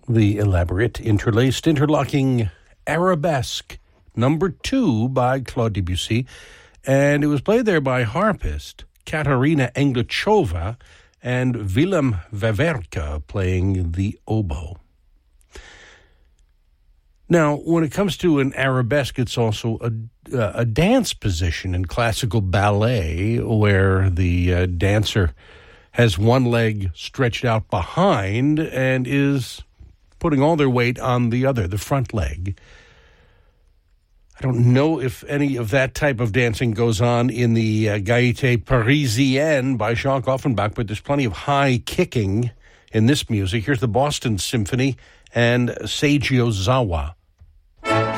The elaborate, interlaced, interlocking Arabesque, number 2 by Claude Debussy, and it was played there by harpist Katarina Englichova and Willem Wawerka playing the oboe. Now, when it comes to an arabesque, it's also a dance position in classical ballet where the dancer has one leg stretched out behind and is putting all their weight on the other, the front leg. I don't know if any of that type of dancing goes on in the Gaieté Parisienne by Jacques Offenbach, but there's plenty of high kicking in this music. Here's the Boston Symphony and Seiji Ozawa.